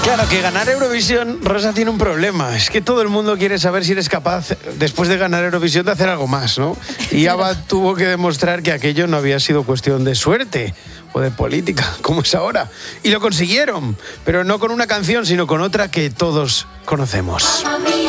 Claro, que ganar Eurovisión, Rosa, tiene un problema. Es que todo el mundo quiere saber si eres capaz, después de ganar Eurovisión, de hacer algo más, ¿no? Y ABBA tuvo que demostrar que aquello no había sido cuestión de suerte o de política, como es ahora. Y lo consiguieron, pero no con una canción, sino con otra que todos conocemos.